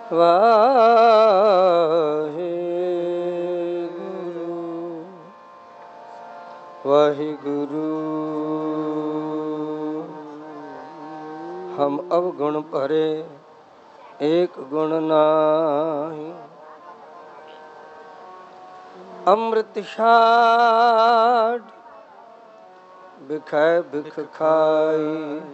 ਵਾਹਿਗੁਰੂ ਵਾਹਿਗੁਰੂ। ਹਮ ਅਵਗੁਣ ਭਰੇ ਏਕ ਗੁਣ ਨਾਹੀ, ਅੰਮ੍ਰਿਤ ਛਾੜ ਬਿਖੈ ਬਿਖ ਖਾਈ।